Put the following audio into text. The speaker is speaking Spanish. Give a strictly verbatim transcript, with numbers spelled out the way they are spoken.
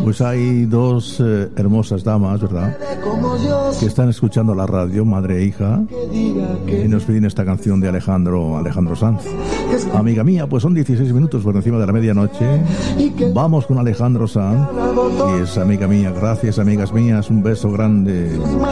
Pues hay dos eh, hermosas damas, ¿verdad?, que están escuchando la radio, madre e hija, y nos piden esta canción de Alejandro Alejandro Sanz. Amiga mía, pues son dieciséis minutos por encima de la medianoche. Vamos con Alejandro Sanz, y es amiga mía. Gracias, amigas mías, un beso grande.